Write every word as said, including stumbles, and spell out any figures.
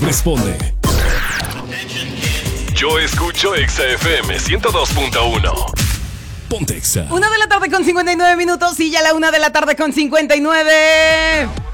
responde. Yo escucho Exa F M ciento dos punto uno. Ponte Exa. Una de la tarde con cincuenta y nueve minutos y ya la una de la tarde con cincuenta y nueve.